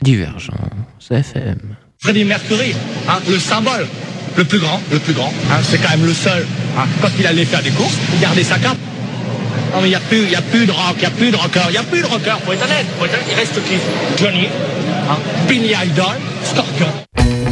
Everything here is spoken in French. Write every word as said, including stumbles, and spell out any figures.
Divergence F M. Freddie Mercury, hein, le symbole, le plus grand, le plus grand, hein, c'est quand même le seul, hein, quand il allait faire des courses, il gardait sa cape. Non mais il n'y a plus, il y a plus de rock, il n'y a plus de rocker, il n'y a plus de rocker, faut être honnête, faut être honnête, il reste qui? Johnny, hein, Billy Idol, Scorpion.